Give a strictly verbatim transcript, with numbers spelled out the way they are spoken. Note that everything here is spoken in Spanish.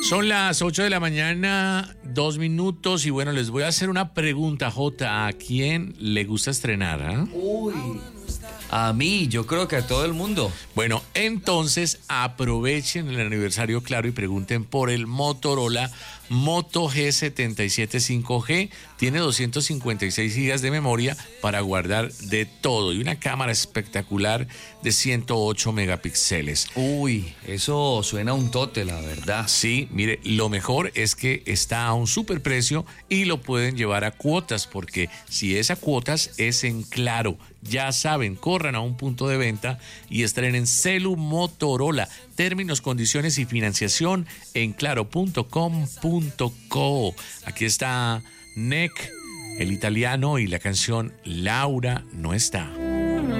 Son las ocho de la mañana, dos minutos, y bueno, les voy a hacer una pregunta, Jota. ¿A quién le gusta estrenar? ¿Ah? Uy, a mí, yo creo que a todo el mundo. Bueno, entonces aprovechen el aniversario, claro, y pregunten por el Motorola Moto G setenta y siete cinco G. Tiene doscientos cincuenta y seis gigas de memoria para guardar de todo y una cámara espectacular de ciento ocho megapíxeles. Uy, eso suena a un tote, la verdad. Sí, mire, lo mejor es que está a un superprecio y lo pueden llevar a cuotas, porque si es a cuotas es en Claro. Ya saben, corran a un punto de venta y estrenen Celu Motorola. Términos, condiciones y financiación en claro punto com punto co. Aquí está N E C, el italiano, y la canción Laura no está.